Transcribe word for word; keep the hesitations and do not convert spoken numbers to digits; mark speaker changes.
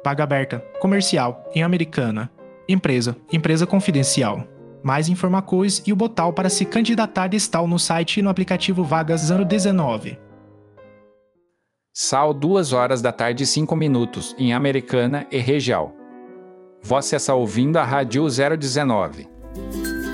Speaker 1: Vaga aberta, comercial, em Americana. Empresa, empresa confidencial. Mais informações e o botão para se candidatar estão no site e no aplicativo Vagas zero dezenove.
Speaker 2: São duas horas da tarde e cinco minutos, em Americana e região. Você está ouvindo a Rádio zero dezenove.